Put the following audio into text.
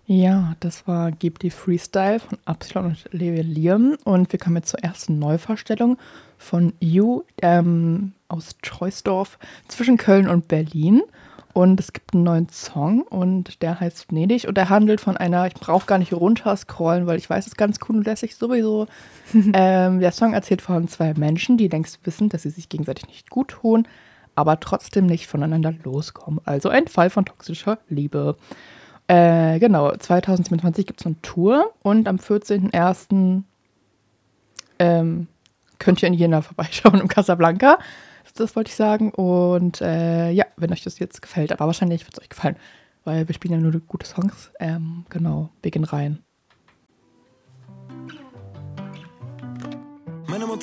Ja, das war Gib die Freestyle von Absilon und Levi Liam. Und wir kommen jetzt zur ersten Neuvorstellung von You aus Troisdorf zwischen Köln und Berlin. Und es gibt einen neuen Song und der heißt Venedig und der handelt von einer, ich brauche gar nicht runterscrollen, weil ich weiß, es ist ganz cool und lässig sowieso. Der Song erzählt von zwei Menschen, die längst wissen, dass sie sich gegenseitig nicht gut tun, aber trotzdem nicht voneinander loskommen. Also ein Fall von toxischer Liebe. Genau, 2027 gibt es eine Tour und am 14.01. Könnt ihr in Jena vorbeischauen im Casablanca. Das wollte ich sagen. Und ja, wenn euch das jetzt gefällt, aber wahrscheinlich wird es euch gefallen, weil wir spielen ja nur gute Songs. Genau, wir gehen rein. Meine Mutter